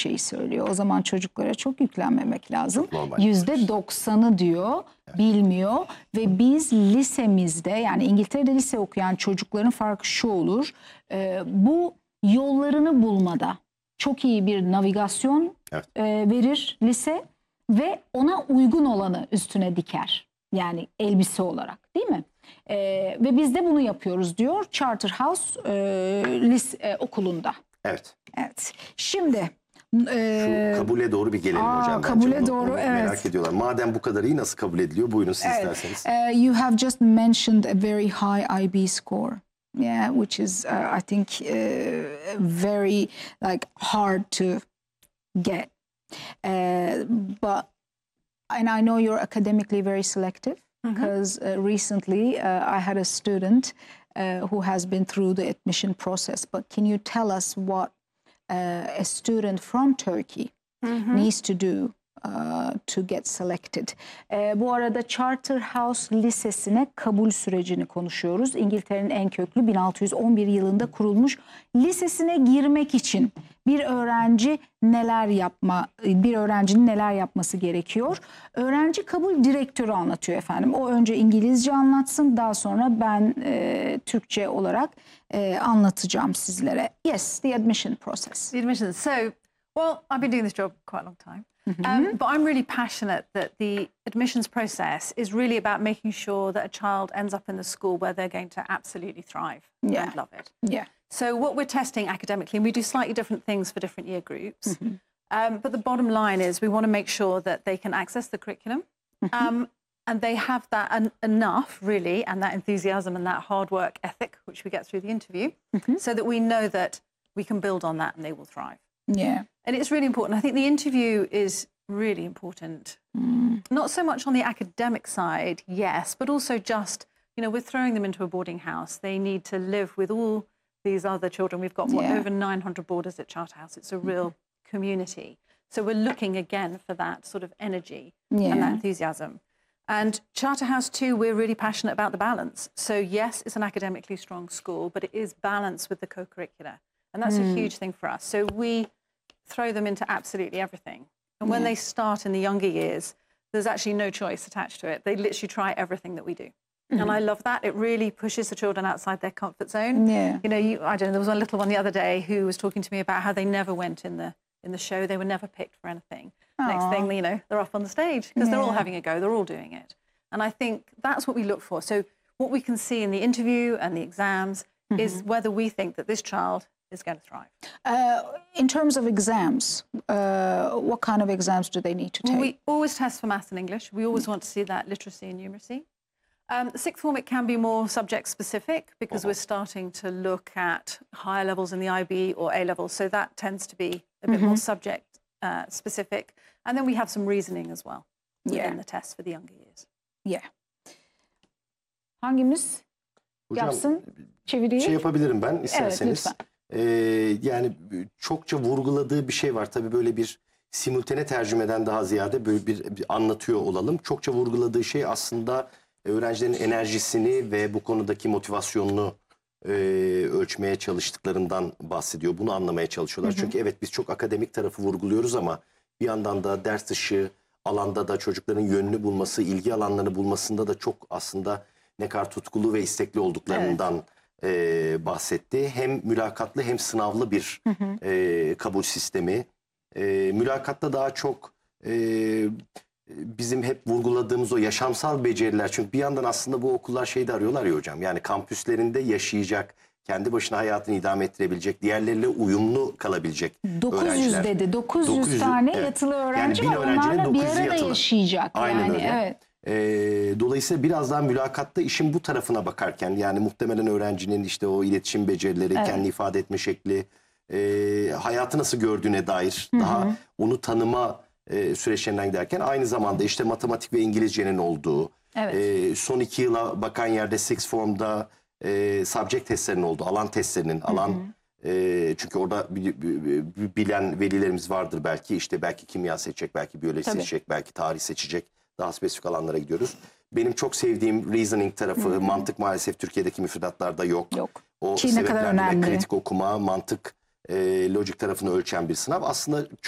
şeyi söylüyor. O zaman çocuklara çok yüklenmemek lazım. Normal. %90'ı diyor, bilmiyor ve biz lisemizde, yani İngiltere'de lise okuyan çocukların farkı şu olur. Bu yollarını bulmada çok iyi bir navigasyon verir lise ve ona uygun olanı üstüne diker. Yani elbise olarak, değil mi? Ve biz de bunu yapıyoruz diyor Charterhouse okulunda. Evet. Evet. Şimdi şu kabule doğru bir gelelim hocam. Kabule doğru, evet. Merak ediyorlar. Madem bu kadar iyi, nasıl kabul ediliyor? Buyurun siz isterseniz. You have just mentioned a very high IB score. Yeah, which is I think very like hard to get. But and I know you're academically very selective because recently I had a student who has been through the admission process. But can you tell us what a student from Turkey needs to do to get selected? Bu arada Charterhouse Lisesi'ne kabul sürecini konuşuyoruz. İngiltere'nin en köklü 1611 yılında kurulmuş lisesine girmek için bir öğrencinin neler yapması gerekiyor? Öğrenci kabul direktörü anlatıyor efendim. O önce İngilizce anlatsın, daha sonra ben Türkçe olarak anlatacağım sizlere. Yes, the admission process. The admission. So, well, I've been doing this job quite a long time. But I'm really passionate that the admissions process is really about making sure that a child ends up in the school where they're going to absolutely thrive and love it. Yeah. So what we're testing academically, and we do slightly different things for different year groups, but the bottom line is we want to make sure that they can access the curriculum and they have that enough, really, and that enthusiasm and that hard work ethic, which we get through the interview, so that we know that we can build on that and they will thrive. Yeah. And it's really important. I think the interview is really important. Not so much on the academic side, yes, but also just, you know, we're throwing them into a boarding house. They need to live with all these other children. We've got over 900 boarders at Charterhouse. It's a real community. So we're looking again for that sort of energy and that enthusiasm. And Charterhouse too, we're really passionate about the balance. So yes, it's an academically strong school, but it is balanced with the co-curricular. And that's a huge thing for us. So we throw them into absolutely everything. And when they start in the younger years, there's actually no choice attached to it. They literally try everything that we do. And I love that. It really pushes the children outside their comfort zone. Yeah. You know, I don't know, there was one little one the other day who was talking to me about how they never went in the show. They were never picked for anything. Next thing, you know, they're up on the stage because they're all having a go. They're all doing it. And I think that's what we look for. So what we can see in the interview and the exams is whether we think that this child is going to thrive. In terms of exams, what kind of exams do they need to take? We always test for maths and English. We always want to see that literacy and numeracy. The sixth form, it can be more subject specific because we're starting to look at higher levels in the IB or A levels. So that tends to be a bit more subject specific. And then we have some reasoning as well within the test for the younger years. Yeah. Hangimiz yapsın çeviriyi? Şey yapabilirim ben isterseniz. Evet, yani çokça vurguladığı bir şey var. Tabii böyle bir simultane tercümeden daha ziyade böyle bir anlatıyor olalım. Çokça vurguladığı şey aslında öğrencilerin enerjisini ve bu konudaki motivasyonunu ölçmeye çalıştıklarından bahsediyor. Bunu anlamaya çalışıyorlar. Çünkü evet biz çok akademik tarafı vurguluyoruz ama bir yandan da ders dışı alanda da çocukların yönünü bulması, ilgi alanlarını bulmasında da çok aslında ne kadar tutkulu ve istekli olduklarından bahsetti. Hem mülakatlı hem sınavlı bir kabul sistemi. Mülakatta daha çok bizim hep vurguladığımız o yaşamsal beceriler. Çünkü bir yandan aslında bu okullar şeyi de arıyorlar ya hocam. Yani kampüslerinde yaşayacak, kendi başına hayatını idame ettirebilecek, diğerleriyle uyumlu kalabilecek 900 öğrenciler. dedi. 900 tane yatılı öğrenci yani var. Onlarla bir arada yatılı. yaşayacak. Aynen yani. öyle. Evet. Dolayısıyla biraz daha mülakatta işin bu tarafına bakarken yani muhtemelen öğrencinin işte o iletişim becerileri, kendini ifade etme şekli, hayatı nasıl gördüğüne dair daha onu tanıma süreçlerinden giderken aynı zamanda işte matematik ve İngilizcenin olduğu, son 2 yıla bakan yerde Sixth Form'da subject testlerinin olduğu, alan testlerinin, çünkü orada bilen velilerimiz vardır belki, işte belki kimya seçecek, belki biyoloji seçecek, belki tarih seçecek, daha spesifik alanlara gidiyoruz. Benim çok sevdiğim reasoning tarafı, mantık maalesef Türkiye'deki müfredatlarda yok. O sebeplendirme, kritik okuma, mantık, lojik tarafını ölçen bir sınav. Aslında